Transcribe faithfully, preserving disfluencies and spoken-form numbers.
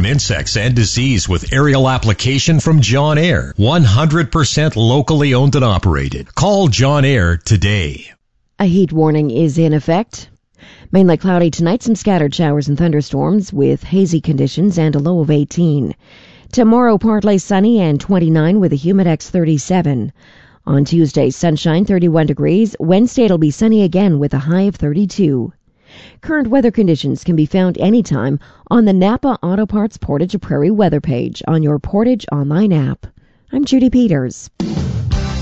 from insects and disease with aerial application from John Air. one hundred percent locally owned and operated. Call John Air today. A heat warning is in effect. Mainly cloudy tonight, some scattered showers and thunderstorms with hazy conditions and a low of eighteen. Tomorrow, partly sunny and twenty-nine with a humidex thirty-seven. On Tuesday, sunshine, thirty-one degrees. Wednesday, it'll be sunny again with a high of thirty-two. Current weather conditions can be found anytime on the Napa Auto Parts Portage Prairie weather page on your Portage online app. I'm Judy Peters.